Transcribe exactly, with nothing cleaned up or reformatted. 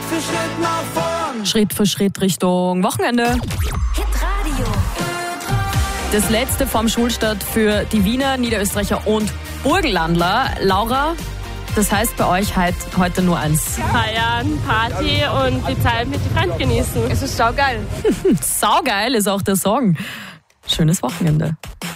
für Schritt nach vorn. Schritt für Schritt Richtung Wochenende. Hitradio. Das letzte vorm Schulstart für die Wiener, Niederösterreicher und Burgenlandler. Laura, das heißt bei euch heut, heute nur eins. Feiern, Party und die Zeit mit den Freunden genießen. Es ist saugeil. Saugeil ist auch der Song. Schönes Wochenende.